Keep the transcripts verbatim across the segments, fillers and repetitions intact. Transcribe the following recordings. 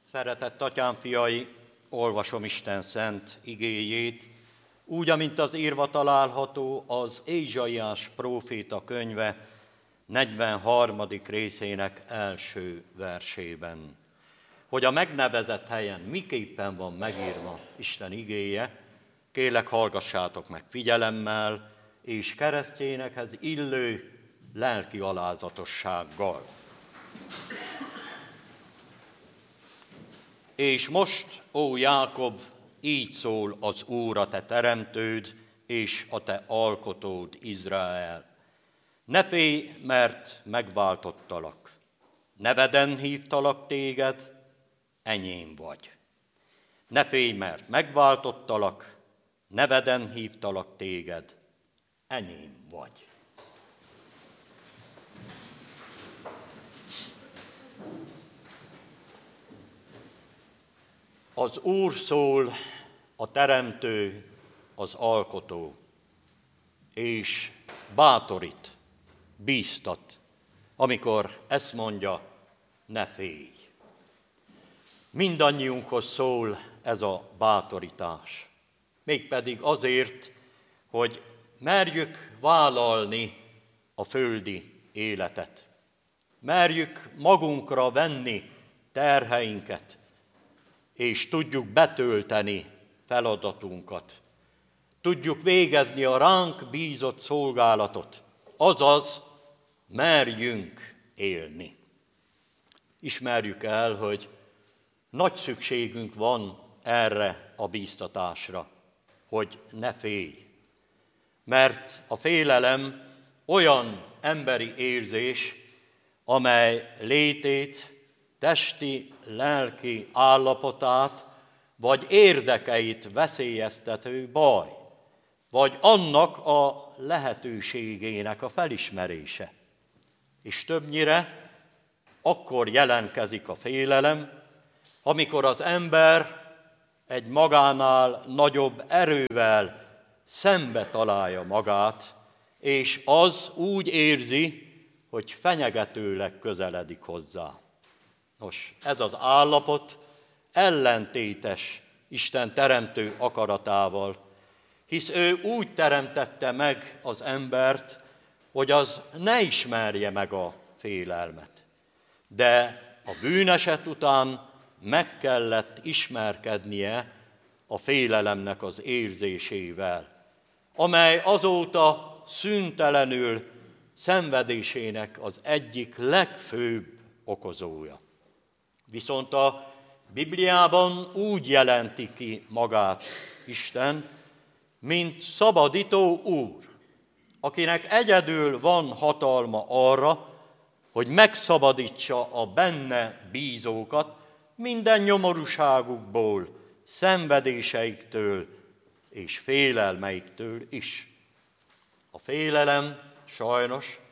Szeretett atyám, fiai, olvasom Isten szent igéjét, úgy, amint az írva található az Ézsaiás próféta könyve negyvenharmadik részének első versében. Hogy a megnevezett helyen miképpen van megírva Isten igéje, kérlek, hallgassátok meg figyelemmel, és keresztjénekhez illő lelki alázatossággal. És most, ó Jákob, így szól az Úr, a te teremtőd, és a te alkotód, Izrael. Ne félj, mert megváltottalak. Neveden hívtalak téged, enyém vagy. Ne félj, mert megváltottalak, neveden hívtalak téged, enyém vagy. Az Úr szól, a teremtő, az alkotó, és bátorít, bíztat, amikor ezt mondja, ne félj. Mindannyiunkhoz szól ez a bátorítás, mégpedig azért, hogy merjük vállalni a földi életet. Merjük magunkra venni terheinket, és tudjuk betölteni feladatunkat. Tudjuk végezni a ránk bízott szolgálatot, azaz merjünk élni. Ismerjük el, hogy nagy szükségünk van erre a bíztatásra, hogy ne félj. Mert a félelem olyan emberi érzés, amely létét, testi, lelki állapotát, vagy érdekeit veszélyeztető baj, vagy annak a lehetőségének a felismerése. És többnyire akkor jelentkezik a félelem, amikor az ember egy magánál nagyobb erővel szembe találja magát, és az úgy érzi, hogy fenyegetőleg közeledik hozzá. Nos, ez az állapot ellentétes Isten teremtő akaratával, hisz ő úgy teremtette meg az embert, hogy az ne ismerje meg a félelmet. De a bűneset után meg kellett ismerkednie a félelemnek az érzésével, amely azóta szüntelenül szenvedésének az egyik legfőbb okozója. Viszont a Bibliában úgy jelenti ki magát Isten, mint szabadító Úr, akinek egyedül van hatalma arra, hogy megszabadítsa a benne bízókat minden nyomorúságukból, szenvedéseiktől és félelmeiktől is. A félelem sajnos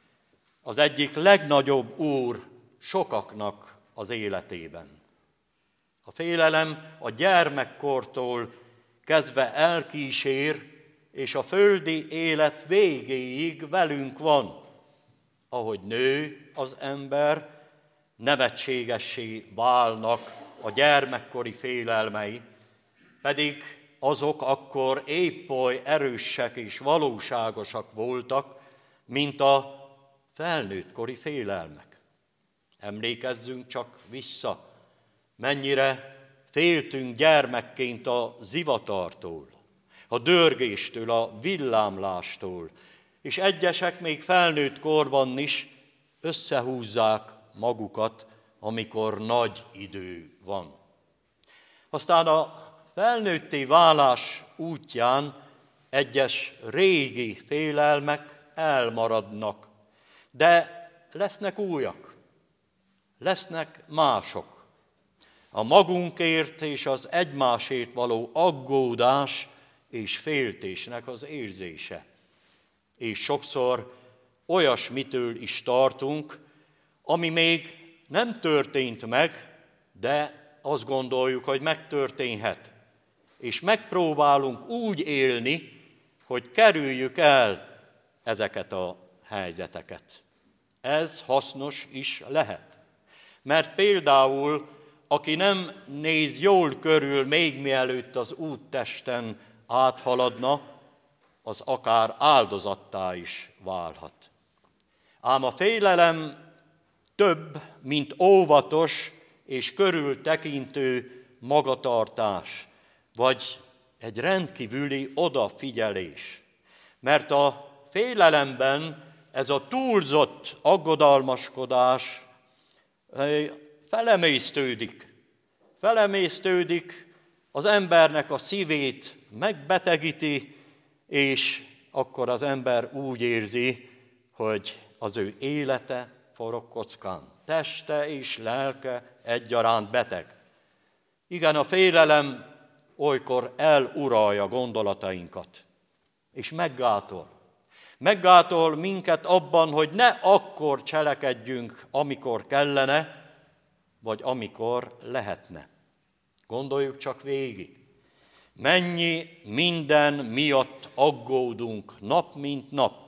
az egyik legnagyobb úr sokaknak az életében. A félelem a gyermekkortól kezdve elkísér, és a földi élet végéig velünk van. Ahogy nő az ember, nevetségessé válnak a gyermekkori félelmei, pedig azok akkor épp oly erősek és valóságosak voltak, mint a felnőttkori félelmek. Emlékezzünk csak vissza, mennyire féltünk gyermekként a zivatartól, a dörgéstől, a villámlástól, és egyesek még felnőtt korban is összehúzzák magukat, amikor nagy idő van. Aztán a felnőtté válás útján egyes régi félelmek elmaradnak, de lesznek újak, lesznek mások. A magunkért és az egymásért való aggódás és féltésnek az érzése. És sokszor olyasmitől is tartunk, ami még nem történt meg, de azt gondoljuk, hogy megtörténhet. És megpróbálunk úgy élni, hogy kerüljük el ezeket a helyzeteket. Ez hasznos is lehet. Mert például aki nem néz jól körül, még mielőtt az úttesten áthaladna, az akár áldozattá is válhat. Ám a félelem több, mint óvatos és körültekintő magatartás, vagy egy rendkívüli odafigyelés. Mert a félelemben ez a túlzott aggodalmaskodás felemésztődik. Felemésztődik, az embernek a szívét megbetegíti, és akkor az ember úgy érzi, hogy az ő élete forog kockán. Teste és lelke egyaránt beteg. Igen, a félelem olykor eluralja gondolatainkat, és meggátol. Meggátol minket abban, hogy ne akkor cselekedjünk, amikor kellene, vagy amikor lehetne. Gondoljuk csak végig. Mennyi minden miatt aggódunk nap mint nap,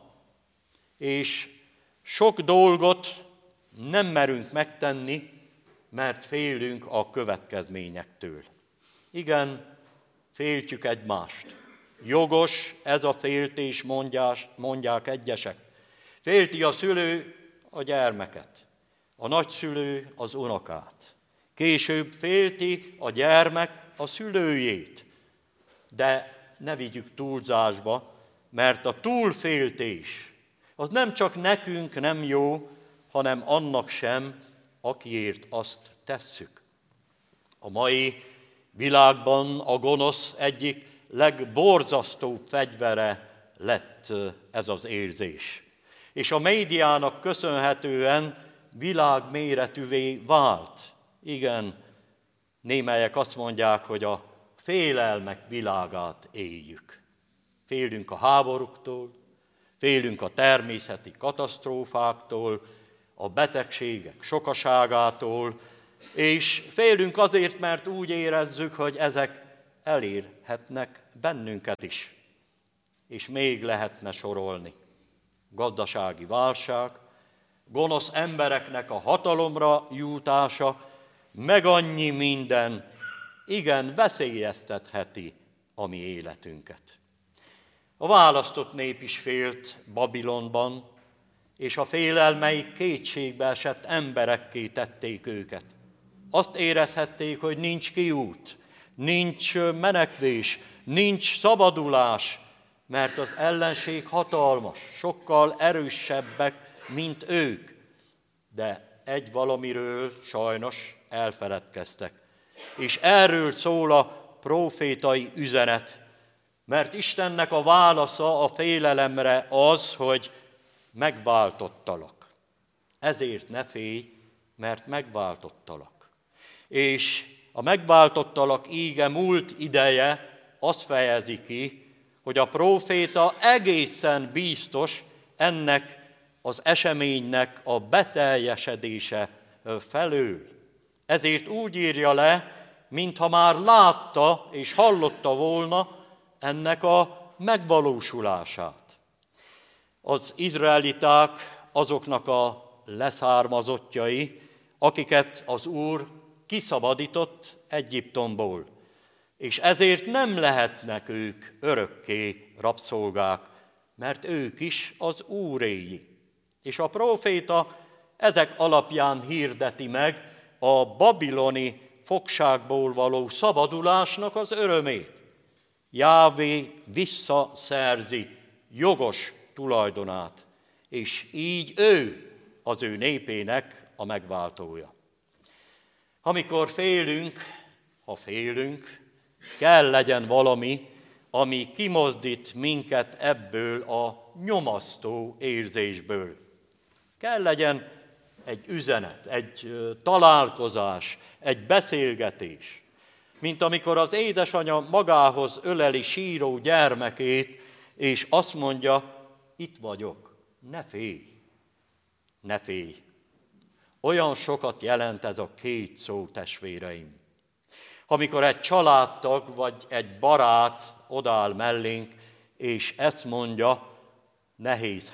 és sok dolgot nem merünk megtenni, mert félünk a következményektől. Igen, féltjük egymást. Jogos ez a féltés, mondjás, mondják egyesek. Félti a szülő a gyermeket, a nagyszülő az unokát. Később félti a gyermek a szülőjét. De ne vigyük túlzásba, mert a túlféltés az nem csak nekünk nem jó, hanem annak sem, akiért azt tesszük. A mai világban a gonosz egyik legborzasztóbb fegyvere lett ez az érzés. És a médiának köszönhetően világméretűvé vált. Igen, némelyek azt mondják, hogy a félelmek világát éljük. Félünk a háborúktól, félünk a természeti katasztrófáktól, a betegségek sokaságától, és félünk azért, mert úgy érezzük, hogy ezek elérhetnek bennünket is. És még lehetne sorolni. Gazdasági válság, gonosz embereknek a hatalomra jutása, meg annyi minden, igen, veszélyeztetheti a mi életünket. A választott nép is félt Babilonban, és a félelmeik kétségbe esett emberekké tették őket. Azt érezhették, hogy nincs kiút, nincs menekvés, nincs szabadulás, mert az ellenség hatalmas, sokkal erősebbek, mint ők. De egy valamiről sajnos elfeledkeztek. És erről szól a prófétai üzenet, mert Istennek a válasza a félelemre az, hogy megváltottalak. Ezért ne félj, mert megváltottalak. És a megváltottalak íge múlt ideje azt fejezi ki, hogy a próféta egészen biztos ennek az eseménynek a beteljesedése felől. Ezért úgy írja le, mintha már látta és hallotta volna ennek a megvalósulását. Az izraeliták azoknak a leszármazottjai, akiket az Úr kiszabadított Egyiptomból, és ezért nem lehetnek ők örökké rabszolgák, mert ők is az Úréi. És a próféta ezek alapján hirdeti meg a babiloni fogságból való szabadulásnak az örömét. Jávé visszaszerzi jogos tulajdonát, és így ő az ő népének a megváltója. Amikor félünk, ha félünk, kell legyen valami, ami kimozdít minket ebből a nyomasztó érzésből. Kell legyen egy üzenet, egy találkozás, egy beszélgetés, mint amikor az édesanya magához öleli síró gyermekét, és azt mondja, itt vagyok, ne félj, ne félj. Olyan sokat jelent ez a két szó, testvéreim. Amikor egy családtag vagy egy barát odáll mellénk, és ezt mondja nehéz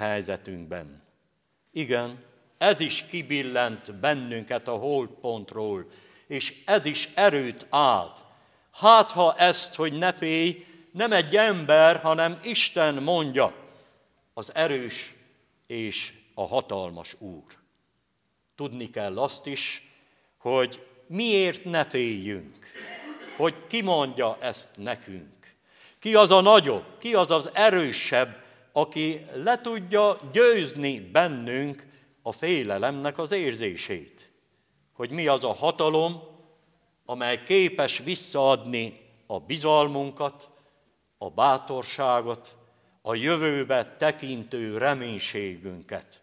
helyzetünkben. Igen, ez is kibillent bennünket a holtpontról, és ez is erőt ad. Hát ha ezt, hogy ne félj, nem egy ember, hanem Isten mondja, az erős és a hatalmas Úr. Tudni kell azt is, hogy miért ne féljünk, hogy ki mondja ezt nekünk. Ki az a nagyobb, ki az az erősebb, aki le tudja győzni bennünk a félelemnek az érzését. Hogy mi az a hatalom, amely képes visszaadni a bizalmunkat, a bátorságot, a jövőbe tekintő reménységünket.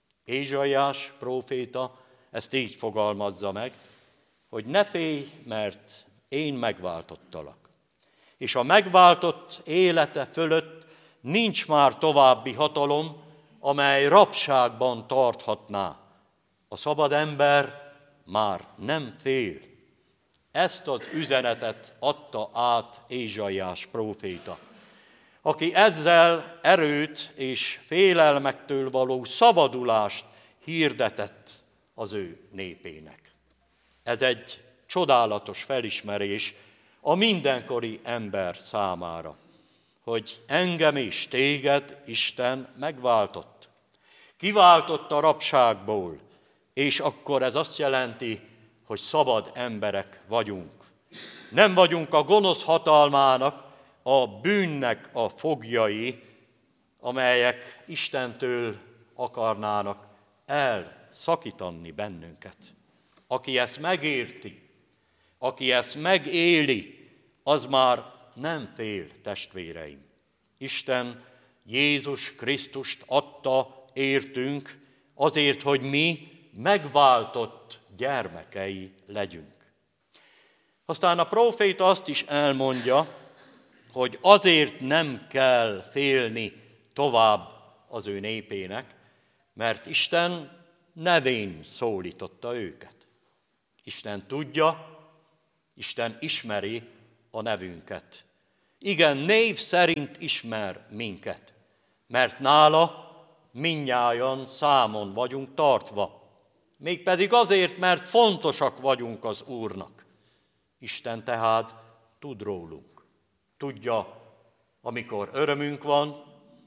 Ézsaiás próféta ezt így fogalmazza meg, hogy ne félj, mert én megváltottalak. És a megváltott élete fölött nincs már további hatalom, amely rabságban tarthatná. A szabad ember már nem fél. Ezt az üzenetet adta át Ézsaiás próféta, aki ezzel erőt és félelmektől való szabadulást hirdetett az ő népének. Ez egy csodálatos felismerés a mindenkori ember számára, hogy engem és téged Isten megváltott. Kiváltott a rabságból, és akkor ez azt jelenti, hogy szabad emberek vagyunk. Nem vagyunk a gonosz hatalmának, a bűnnek a foglyai, amelyek Istentől akarnának elszakítani bennünket. Aki ezt megérti, aki ezt megéli, az már nem fél, testvéreim. Isten Jézus Krisztust adta értünk azért, hogy mi megváltott gyermekei legyünk. Aztán a próféta azt is elmondja, hogy azért nem kell félni tovább az ő népének, mert Isten nevén szólította őket. Isten tudja, Isten ismeri a nevünket. Igen, név szerint ismer minket, mert nála mindnyájan számon vagyunk tartva. Mégpedig azért, mert fontosak vagyunk az Úrnak. Isten tehát tud rólunk. Tudja, amikor örömünk van,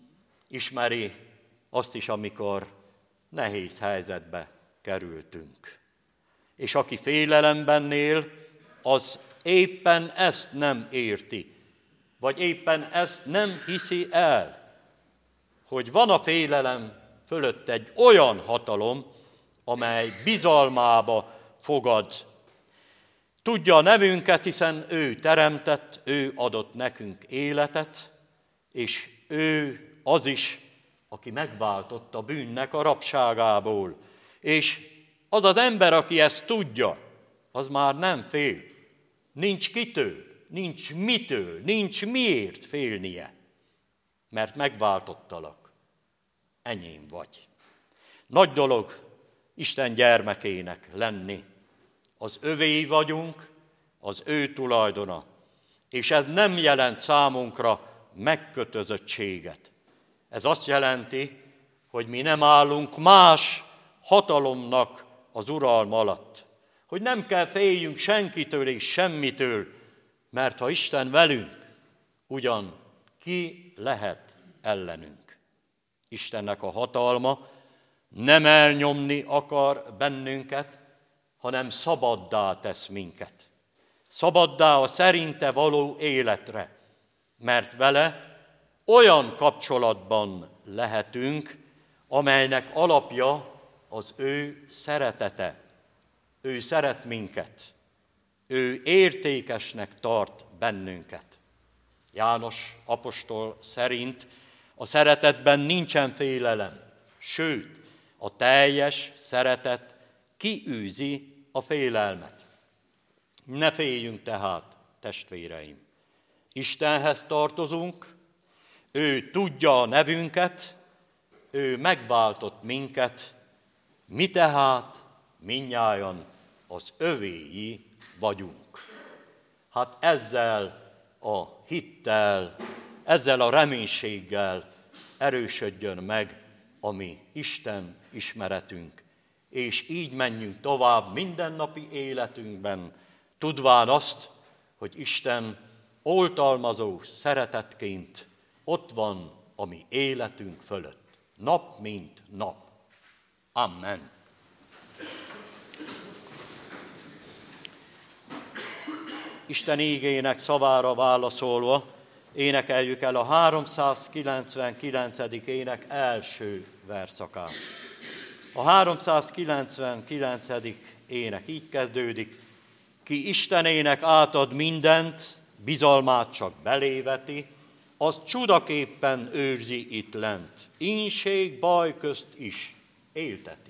ismeri azt is, amikor nehéz helyzetbe kerültünk. És aki félelemben él, az éppen ezt nem érti, vagy éppen ezt nem hiszi el, hogy van a félelem fölött egy olyan hatalom, amely bizalmába fogad. Tudja a nevünket, hiszen ő teremtett, ő adott nekünk életet, és ő az is, aki megváltott a bűnnek a rabságából. És az az ember, aki ezt tudja, az már nem fél. Nincs kitől, nincs mitől, nincs miért félnie, mert megváltottalak, enyém vagy. Nagy dolog Isten gyermekének lenni. Az övéi vagyunk, az ő tulajdona, és ez nem jelent számunkra megkötözöttséget. Ez azt jelenti, hogy mi nem állunk más hatalomnak az uralma alatt, hogy nem kell féljünk senkitől és semmitől, mert ha Isten velünk, ugyan ki lehet ellenünk. Istennek a hatalma nem elnyomni akar bennünket, hanem szabaddá tesz minket. Szabaddá a szerinte való életre, mert vele olyan kapcsolatban lehetünk, amelynek alapja az ő szeretete. Ő szeret minket. Ő értékesnek tart bennünket. János apostol szerint a szeretetben nincsen félelem, sőt, a teljes szeretet kiűzi a félelmet. Ne féljünk tehát, testvéreim. Istenhez tartozunk, ő tudja a nevünket, ő megváltott minket, mi tehát mindnyájan az övéi vagyunk. Hát ezzel a hittel, ezzel a reménységgel erősödjön meg a mi Isten ismeretünk, és így menjünk tovább mindennapi életünkben, tudván azt, hogy Isten oltalmazó szeretetként ott van a mi életünk fölött, nap mint nap. Amen. Isten ígének szavára válaszolva énekeljük el a háromszázkilencvenkilencedik ének első verszakát. A háromszázkilencvenkilencedik ének így kezdődik: ki Istenének átad mindent, bizalmát csak beléveti, az csudaképpen őrzi itt lent, ínség, baj közt is élteti.